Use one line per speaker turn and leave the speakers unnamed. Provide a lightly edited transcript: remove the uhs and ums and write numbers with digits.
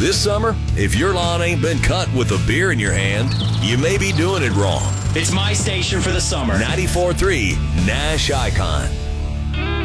This summer, if your lawn ain't been cut with a beer in your hand, you may be doing it wrong.
It's my station for the summer.
94.3 Nash Icon.